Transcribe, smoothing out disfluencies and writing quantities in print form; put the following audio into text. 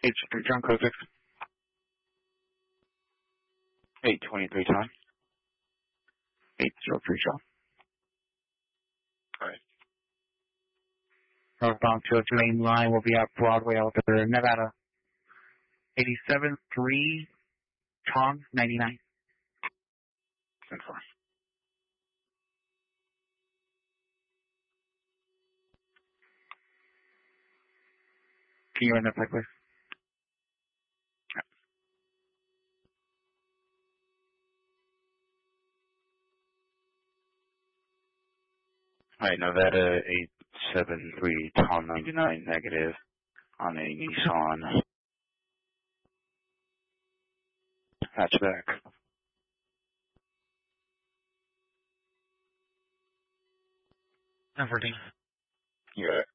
H3 John Code 6. 823 John. 803 John. Alright. Northbound to the main line will be at Broadway out there, Nevada. 87-3 Tom 99. 10-4. Can you run that play, please? Alright, Nevada 873 Tom 99 negative on a Nissan hatchback. 10-14. You're right.